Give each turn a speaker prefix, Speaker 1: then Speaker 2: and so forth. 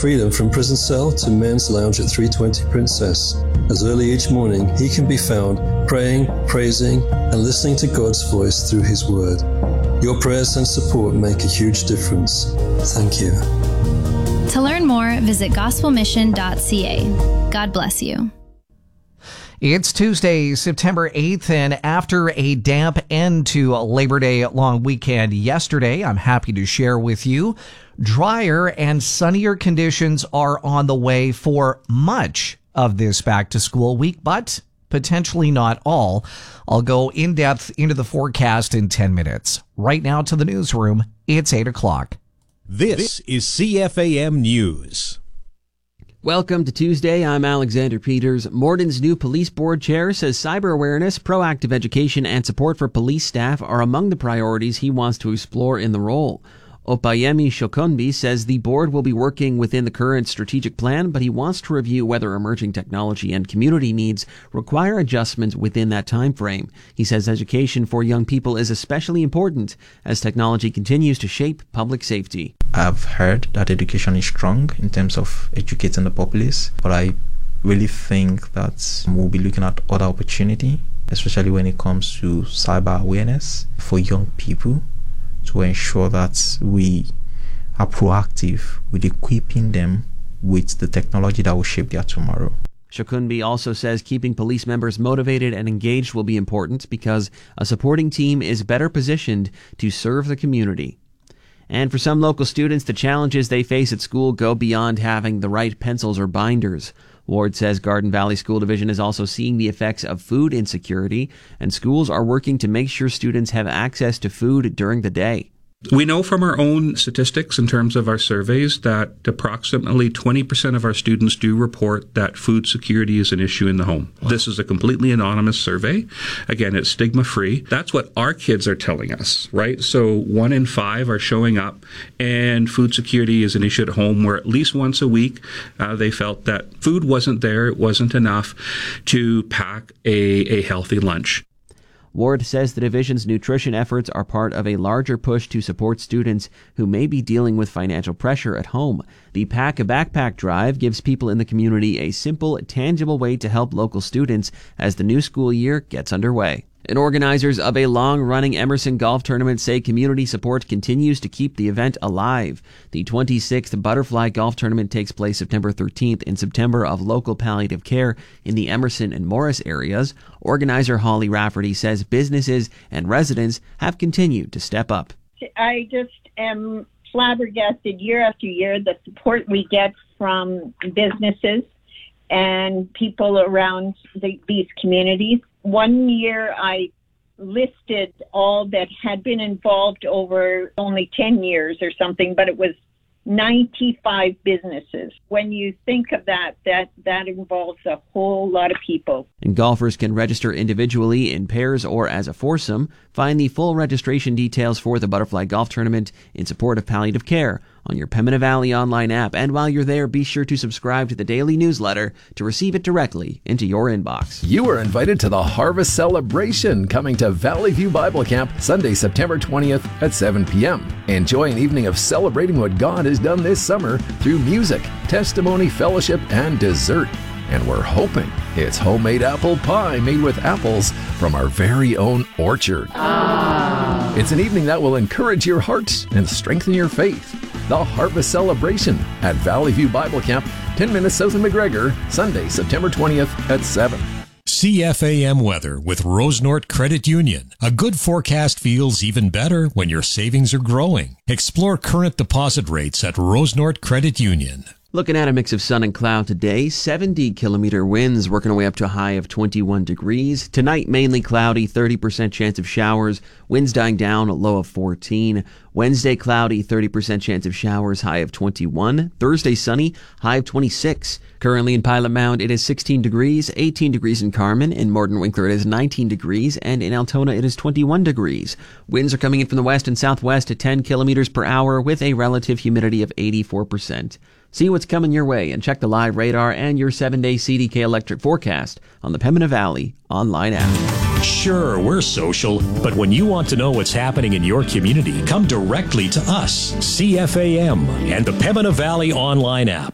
Speaker 1: freedom from prison cell to men's lounge at 320 Princess, as early each morning he can be found praying, praising, and listening to God's voice through His Word. Your prayers and support make a huge difference. Thank you.
Speaker 2: To learn more, visit gospelmission.ca. God bless you.
Speaker 3: It's Tuesday, September 8th, and after a damp end to a Labor Day long weekend yesterday, I'm happy to share with you drier and sunnier conditions are on the way for much of this back-to-school week, but potentially not all. I'll go in depth into the forecast in 10 minutes. Right now to the newsroom, it's 8 o'clock.
Speaker 4: This is CFAM News.
Speaker 5: Welcome to Tuesday. I'm Alexander Peters. Morden's new police board chair says cyber awareness, proactive education, and support for police staff are among the priorities he wants to explore in the role. Opayemi Shokunbi says the board will be working within the current strategic plan, but he wants to review whether emerging technology and community needs require adjustments within that time frame. He says education for young people is especially important as technology continues to shape public safety.
Speaker 6: I've heard that education is strong in terms of educating the populace, but I really think that we'll be looking at other opportunity, especially when it comes to cyber awareness for young people, to ensure that we are proactive with equipping them with the technology that will shape their tomorrow.
Speaker 5: Shokunbi also says keeping police members motivated and engaged will be important because a supporting team is better positioned to serve the community. And for some local students, the challenges they face at school go beyond having the right pencils or binders. Ward says Garden Valley School Division is also seeing the effects of food insecurity, and schools are working to make sure students have access to food during the day.
Speaker 7: We know from our own statistics in terms of our surveys that approximately 20% of our students do report that food security is an issue in the home. This is a completely anonymous survey. Again, it's stigma-free. That's what our kids are telling us, right? So 1 in 5 are showing up, and food security is an issue at home where at least once a week they felt that food wasn't there, it wasn't enough to pack a healthy lunch.
Speaker 5: Ward says the division's nutrition efforts are part of a larger push to support students who may be dealing with financial pressure at home. The Pack a Backpack drive gives people in the community a simple, tangible way to help local students as the new school year gets underway. And organizers of a long-running Emerson Golf Tournament say community support continues to keep the event alive. The 26th Butterfly Golf Tournament takes place September 13th in September of local palliative care in the Emerson and Morris areas. Organizer Holly Rafferty says businesses and residents have continued to step up.
Speaker 8: I just am flabbergasted year after year the support we get from businesses and people around these communities. One year I listed all that had been involved over only 10 years or something, but it was 95 businesses. When you think of that involves a whole lot of people.
Speaker 5: And golfers can register individually, in pairs, or as a foursome. Find the full registration details for the Butterfly Golf Tournament in support of palliative care on your Pembina Valley online app. And while you're there, be sure to subscribe to the daily newsletter to receive it directly into your inbox.
Speaker 9: You are invited to the Harvest Celebration coming to Valley View Bible Camp Sunday, September 20th at 7 p.m. Enjoy an evening of celebrating what God has done this summer through music, testimony, fellowship, and dessert. And we're hoping it's homemade apple pie made with apples from our very own orchard. It's an evening that will encourage your heart and strengthen your faith. The Harvest Celebration at Valley View Bible Camp, 10 minutes south of McGregor, Sunday, September 20th at 7.
Speaker 4: CFAM weather with Rosenort Credit Union. A good forecast feels even better when your savings are growing. Explore current deposit rates at Rosenort Credit Union.
Speaker 5: Looking at a mix of sun and cloud today, 70-kilometer winds working our way up to a high of 21 degrees. Tonight, mainly cloudy, 30% chance of showers. Winds dying down, a low of 14. Wednesday, cloudy, 30% chance of showers, high of 21. Thursday, sunny, high of 26. Currently in Pilot Mound, it is 16 degrees, 18 degrees in Carmen. In Morden Winkler, it is 19 degrees, and in Altona, it is 21 degrees. Winds are coming in from the west and southwest at 10 kilometers per hour with a relative humidity of 84%. See what's coming your way and check the live radar and your 7-day CDK electric forecast on the Pembina Valley online app.
Speaker 4: Sure, we're social, but when you want to know what's happening in your community, come directly to us, CFAM, and the Pembina Valley online app.